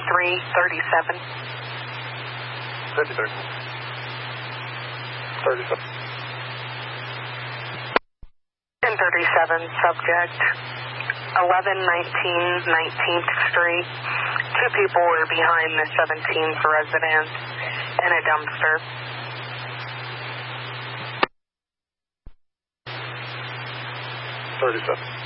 10-3-37. 37. 10-37, subject 1119 19th Street. Two people were behind the 17th residence in a dumpster. 37.